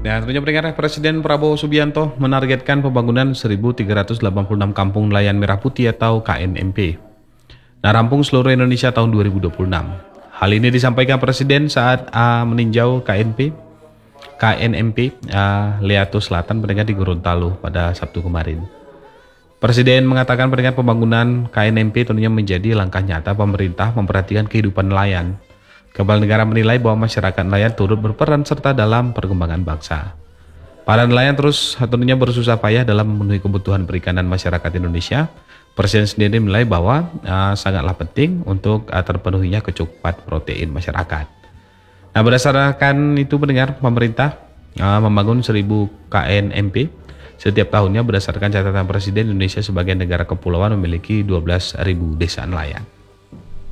Ya, tentunya pendengar, Presiden Prabowo Subianto menargetkan pembangunan 1.386 kampung nelayan merah putih atau KNMP. Nah, rampung seluruh Indonesia tahun 2026. Hal ini disampaikan Presiden saat meninjau KNMP Leato Selatan pendengar di Gorontalo pada Sabtu kemarin. Presiden mengatakan pendengar pembangunan KNMP tentunya menjadi langkah nyata pemerintah memperhatikan kehidupan nelayan. Kepala negara menilai bahwa masyarakat nelayan turut berperan serta dalam perkembangan bangsa. Para nelayan terus tentunya bersusah payah dalam memenuhi kebutuhan perikanan masyarakat Indonesia. Presiden sendiri menilai bahwa sangatlah penting untuk terpenuhinya kecukupan protein masyarakat. Nah, berdasarkan itu pendengar, pemerintah membangun 1.000 KNMP setiap tahunnya berdasarkan catatan Presiden. Indonesia sebagai negara kepulauan memiliki 12.000 desa nelayan.